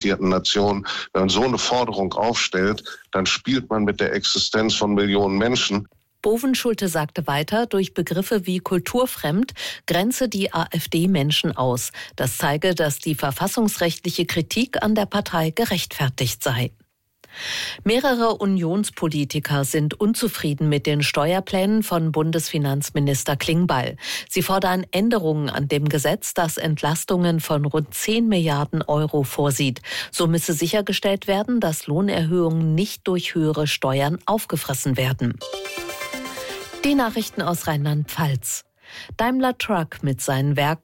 industrialisierten Nationen. Wenn man so eine Forderung aufstellt, dann spielt man mit der Existenz von Millionen Menschen. Bovenschulte sagte weiter, durch Begriffe wie kulturfremd grenze die AfD Menschen aus. Das zeige, dass die verfassungsrechtliche Kritik an der Partei gerechtfertigt sei. Mehrere Unionspolitiker sind unzufrieden mit den Steuerplänen von Bundesfinanzminister Klingbeil. Sie fordern Änderungen an dem Gesetz, das Entlastungen von rund 10 Milliarden Euro vorsieht. So müsse sichergestellt werden, dass Lohnerhöhungen nicht durch höhere Steuern aufgefressen werden. Die Nachrichten aus Rheinland-Pfalz. Daimler Truck mit seinem Werk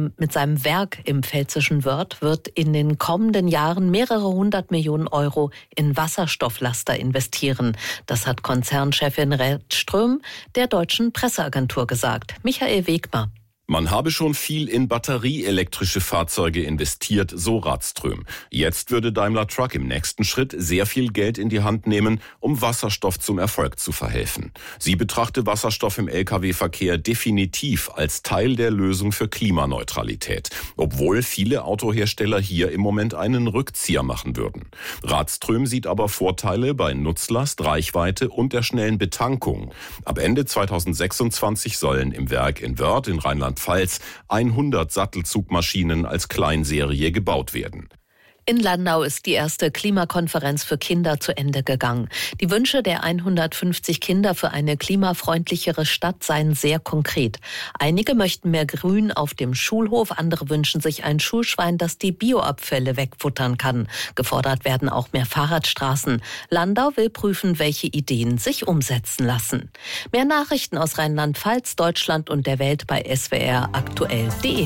im pfälzischen Wörth wird in den kommenden Jahren mehrere 100 Millionen Euro in Wasserstofflaster investieren. Das hat Konzernchefin Rätström der deutschen Presseagentur gesagt. Michael Wegmer. Man habe schon viel in batterieelektrische Fahrzeuge investiert, so Rätström. Jetzt würde Daimler Truck im nächsten Schritt sehr viel Geld in die Hand nehmen, um Wasserstoff zum Erfolg zu verhelfen. Sie betrachte Wasserstoff im Lkw-Verkehr definitiv als Teil der Lösung für Klimaneutralität, obwohl viele Autohersteller hier im Moment einen Rückzieher machen würden. Rätström sieht aber Vorteile bei Nutzlast, Reichweite und der schnellen Betankung. Ab Ende 2026 sollen im Werk in Wörth in Rheinland-Pfalz 100 Sattelzugmaschinen als Kleinserie gebaut werden. In Landau ist die erste Klimakonferenz für Kinder zu Ende gegangen. Die Wünsche der 150 Kinder für eine klimafreundlichere Stadt seien sehr konkret. Einige möchten mehr Grün auf dem Schulhof, andere wünschen sich ein Schulschwein, das die Bioabfälle wegfuttern kann. Gefordert werden auch mehr Fahrradstraßen. Landau will prüfen, welche Ideen sich umsetzen lassen. Mehr Nachrichten aus Rheinland-Pfalz, Deutschland und der Welt bei swraktuell.de.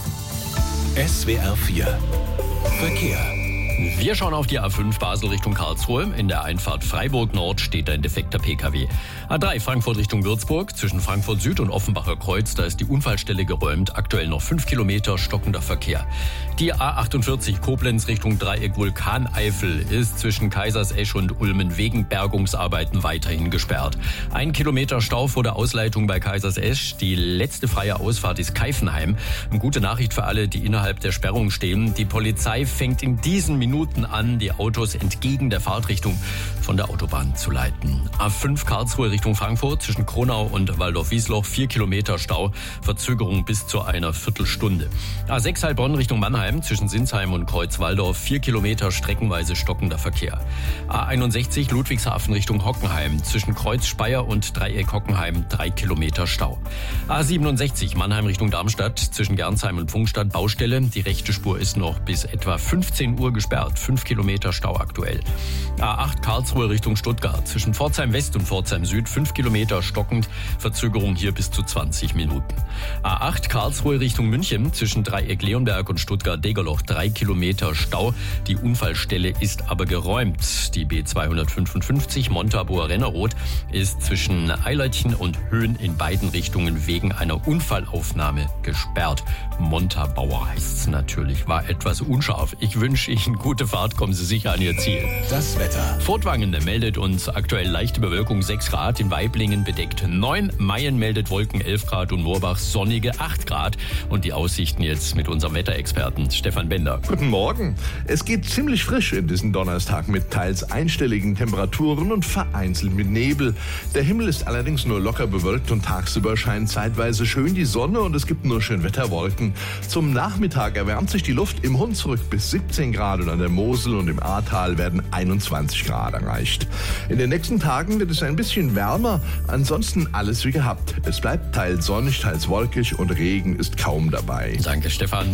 SWR 4 Verkehr. Wir schauen auf die A5 Basel Richtung Karlsruhe. In der Einfahrt Freiburg Nord steht ein defekter Pkw. A3 Frankfurt Richtung Würzburg. Zwischen Frankfurt Süd und Offenbacher Kreuz, da ist die Unfallstelle geräumt. Aktuell noch 5 Kilometer stockender Verkehr. Die A48 Koblenz Richtung Dreieck Vulkaneifel ist zwischen Kaisersesch und Ulmen wegen Bergungsarbeiten weiterhin gesperrt. 1 Kilometer Stau vor der Ausleitung bei Kaisersesch. Die letzte freie Ausfahrt ist Keifenheim. Eine gute Nachricht für alle, die innerhalb der Sperrung stehen. Die Polizei fängt in diesen Minuten an, die Autos entgegen der Fahrtrichtung von der Autobahn zu leiten. A5 Karlsruhe Richtung Frankfurt zwischen Kronau und Waldorf-Wiesloch 4 Kilometer Stau, Verzögerung bis zu einer Viertelstunde. A6 Heilbronn Richtung Mannheim zwischen Sinsheim und Kreuzwaldorf 4 Kilometer streckenweise stockender Verkehr. A61 Ludwigshafen Richtung Hockenheim zwischen Kreuz Speyer und Dreieck Hockenheim 3 Kilometer Stau. A67 Mannheim Richtung Darmstadt zwischen Gernsheim und Pfungstadt Baustelle. Die rechte Spur ist noch bis etwa 15 Uhr gesperrt. 5 Kilometer Stau aktuell. A8 Karlsruhe Richtung Stuttgart. Zwischen Pforzheim West und Pforzheim Süd 5 Kilometer stockend. Verzögerung hier bis zu 20 Minuten. A8 Karlsruhe Richtung München. Zwischen Dreieck Leonberg und Stuttgart-Degerloch 3 Kilometer Stau. Die Unfallstelle ist aber geräumt. Die B255 Montabaur-Rennerroth ist zwischen Eilertchen und Höhen in beiden Richtungen wegen einer Unfallaufnahme gesperrt. Montabaur heißt es natürlich. War etwas unscharf. Ich wünsche Ihnen gute Fahrt, kommen Sie sicher an Ihr Ziel. Das Wetter. Furtwangen meldet uns aktuell leichte Bewölkung 6 Grad, in Waiblingen bedeckt 9, Mayen meldet Wolken 11 Grad und Moorbach sonnige 8 Grad. Und die Aussichten jetzt mit unserem Wetterexperten Stefan Bender. Guten Morgen. Es geht ziemlich frisch in diesen Donnerstag mit teils einstelligen Temperaturen und vereinzelt mit Nebel. Der Himmel ist allerdings nur locker bewölkt und tagsüber scheint zeitweise schön die Sonne und es gibt nur Schönwetterwolken. Zum Nachmittag erwärmt sich die Luft im Hunsrück bis 17 Grad und an der Mosel und im Ahrtal werden 21 Grad erreicht. In den nächsten Tagen wird es ein bisschen wärmer, ansonsten alles wie gehabt. Es bleibt teils sonnig, teils wolkig und Regen ist kaum dabei. Danke, Stefan.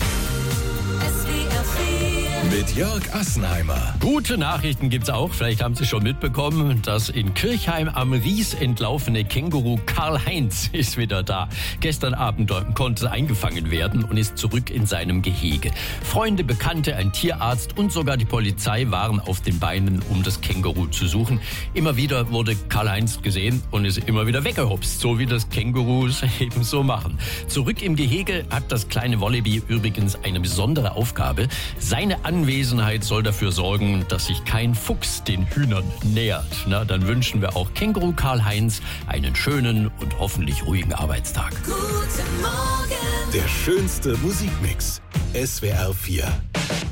Mit Jörg Assenheimer. Gute Nachrichten gibt's auch. Vielleicht haben Sie schon mitbekommen, das in Kirchheim am Ries entlaufene Känguru Karl-Heinz ist wieder da. Gestern Abend konnte es eingefangen werden und ist zurück in seinem Gehege. Freunde, Bekannte, ein Tierarzt und sogar die Polizei waren auf den Beinen, um das Känguru zu suchen. Immer wieder wurde Karl-Heinz gesehen und ist immer wieder weggehopst, so wie das Kängurus eben so machen. Zurück im Gehege hat das kleine Wallaby übrigens eine besondere Aufgabe. Seine Anwesenheit soll dafür sorgen, dass sich kein Fuchs den Hühnern nähert. Na, dann wünschen wir auch Känguru Karl-Heinz einen schönen und hoffentlich ruhigen Arbeitstag. Guten Morgen. Der schönste Musikmix. SWR 4.